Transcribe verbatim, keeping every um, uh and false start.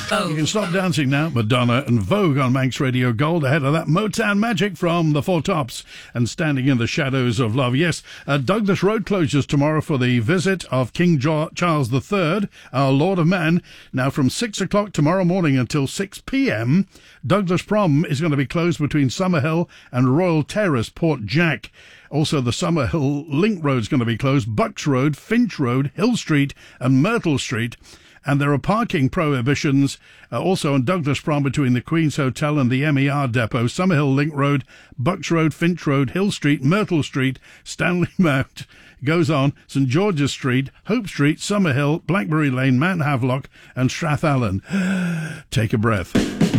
You can stop dancing now. Madonna and Vogue on Manx Radio Gold. Ahead of that, Motown Magic from the Four Tops and Standing in the Shadows of Love. Yes, uh, Douglas Road closes tomorrow for the visit of King jo- Charles the Third, our Lord of Man. Now, from six o'clock tomorrow morning until six p.m, Douglas Prom is going to be closed between Summerhill and Royal Terrace, Port Jack. Also, the Summerhill Link Road is going to be closed. Bucks Road, Finch Road, Hill Street and Myrtle Street. And there are parking prohibitions uh, also on Douglas Prom between the Queen's Hotel and the M E R depot, Summerhill Link Road, Bucks Road, Finch Road, Hill Street, Myrtle Street, Stanley Mount, goes on, St George's Street, Hope Street, Summerhill, Blackberry Lane, Mount Havelock and Strathallan. Take a breath.